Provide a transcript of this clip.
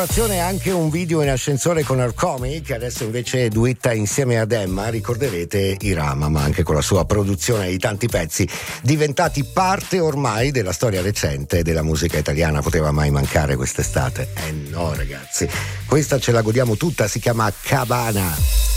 Anche un video in ascensore con Arcomi, che adesso invece duetta insieme ad Emma. Ricorderete Irama, ma anche con la sua produzione di tanti pezzi diventati parte ormai della storia recente della musica italiana. Poteva mai mancare quest'estate? No ragazzi, questa ce la godiamo tutta, si chiama Cabana.